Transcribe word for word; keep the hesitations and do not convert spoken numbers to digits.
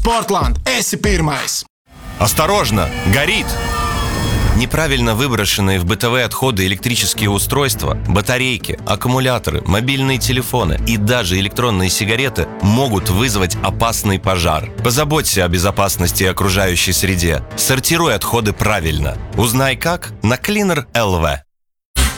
Sportland, esi pirmais! Осторожно! Горит! Неправильно выброшенные в бытовые отходы электрические устройства, батарейки, аккумуляторы, мобильные телефоны и даже электронные сигареты могут вызвать опасный пожар. Позаботься о безопасности окружающей среде. Сортируй отходы правильно. Узнай как на Cleaner точка эл ви.